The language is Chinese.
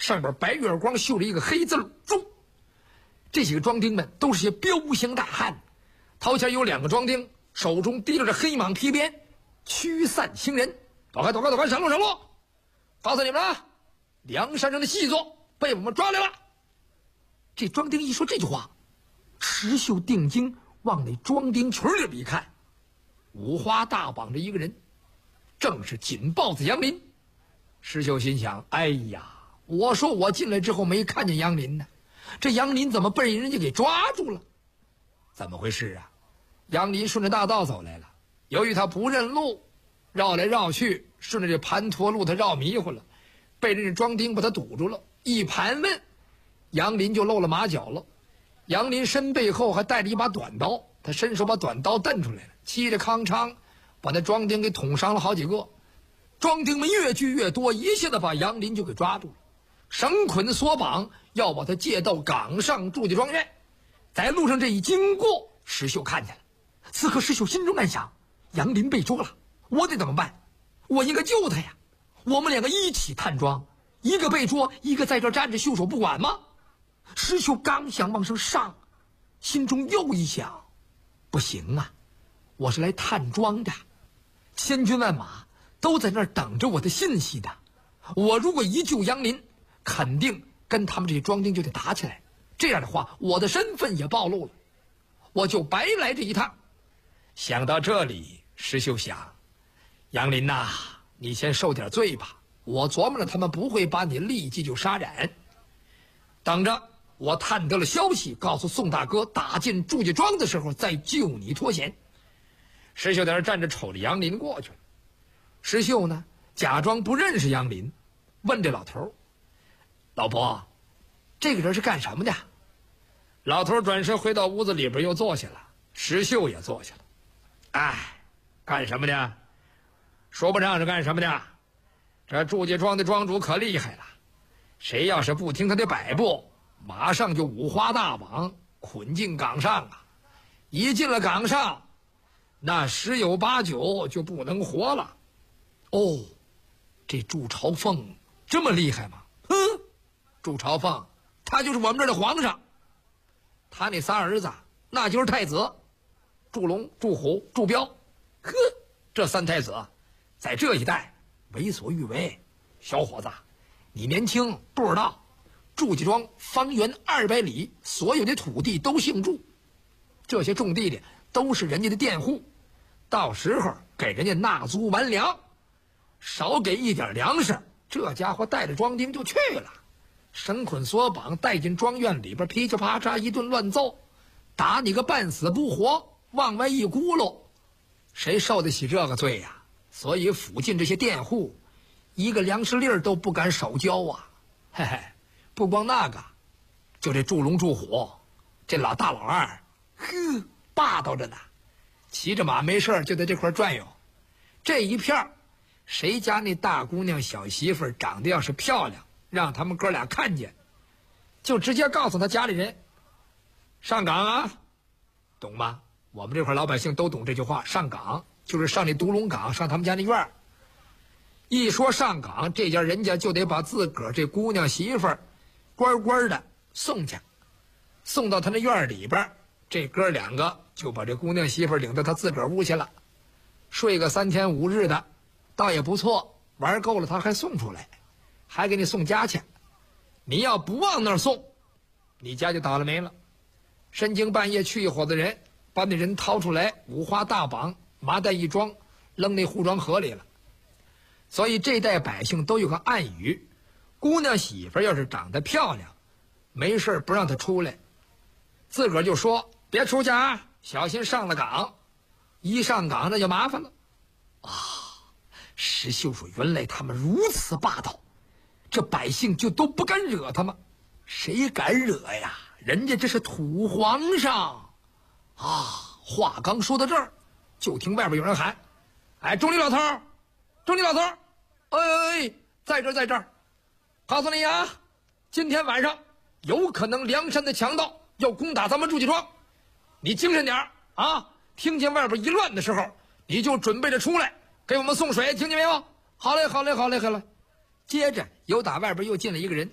上边白月光绣着一个黑字住。这几个庄丁们都是些彪形大汉，头前有2个庄丁，手中提着这黑蟒皮鞭，驱散行人。躲开躲开躲开，上路上路！告诉你们啊，梁山上的细作被我们抓来了。这庄丁一说这句话，石秀定睛往那庄丁群里一看，五花大绑着一个人，正是锦豹子杨林。石秀心想，哎呀，我说我进来之后没看见杨林呢，这杨林怎么被人家给抓住了？怎么回事啊？杨林顺着大道走来了，由于他不认路，绕来绕去，顺着这盘陀路他绕迷糊了，被人家庄丁把他堵住了，一盘问，杨林就露了马脚了。杨林身背后还带着一把短刀，他伸手把短刀蹬出来了，嘁哩康昌把那庄丁给捅伤了好几个。庄丁们越聚越多，一下子把杨林就给抓住了，绳捆索绑，要把他借到岗上祝家庄院。在路上这一经过，石秀看见了。此刻石秀心中暗想，杨林被捉了，我得怎么办？我应该救他呀！我们2个一起探庄，一个被捉，一个在这站着袖手不管吗？石秀刚想往上上，心中又一想，不行啊，我是来探庄的，千军万马都在那儿等着我的信息的。我如果一救杨林，肯定跟他们这些庄丁就得打起来，这样的话我的身份也暴露了，我就白来这一趟。想到这里，石秀想，杨林呐，你先受点罪吧，我琢磨着他们不会把你立即就杀斩，等着我探得了消息，告诉宋大哥打进祝家庄的时候再救你脱险。石秀在那站着瞅着杨林过去了。石秀呢，假装不认识杨林，问这老头，老伯，这个人是干什么的？老头转身回到屋子里边又坐下了，石秀也坐下了。哎，干什么的？说不上是干什么的。这祝家庄的庄主可厉害了，谁要是不听他的摆布，马上就五花大绑捆进岗上啊！一进了岗上，那10有8九就不能活了。哦，这祝朝凤这么厉害吗？祝朝凤他就是我们这儿的皇上，他那仨儿子那就是太子，祝龙、祝虎、祝彪。这3太子在这一带为所欲为。小伙子，你年轻不知道，祝家庄方圆200里所有的土地都姓祝，这些种地的都是人家的佃户，到时候给人家纳租完粮，少给一点粮食，这家伙带着庄丁就去了，绳捆索绑带进庄院里边，噼里啪嚓一顿乱揍，打你个半死不活，往外一咕噜，谁受得起这个罪呀？所以附近这些佃户一个粮食粒儿都不敢少交啊！嘿嘿，不光那个，就这祝龙祝虎，这老大老二，霸道着呢，骑着马没事就在这块转悠。这一片谁家那大姑娘小媳妇长得要是漂亮，让他们哥俩看见，就直接告诉他家里人上岗啊，懂吗？我们这块老百姓都懂这句话，上岗就是上那独龙岗，上他们家那院儿。一说上岗，这家人家就得把自个儿这姑娘媳妇儿乖乖的送去，送到他那院里边，这哥2个就把这姑娘媳妇儿领到他自个儿屋去了，睡个3天5日的，倒也不错，玩够了他还送出来，还给你送家去。你要不往那儿送，你家就倒了霉了。深更半夜去一伙子人，把那人掏出来，五花大绑，麻袋一装，扔那护庄河里了。所以这代百姓都有个暗语，姑娘媳妇要是长得漂亮，没事不让她出来，自个儿就说别出去啊，小心上了岗，一上岗那就麻烦了啊。石秀说原来他们如此霸道，这百姓就都不敢惹他们。谁敢惹呀？人家这是土皇上啊！话刚说到这儿，就听外边有人喊：哎，钟离老头，钟离老头，哎，在这儿在这儿，告诉你啊，今天晚上有可能梁山的强盗要攻打咱们祝家庄，你精神点啊！听见外边一乱的时候，你就准备着出来给我们送水，听见没有？好嘞好嘞好嘞好嘞。接着有打外边又进来一个人，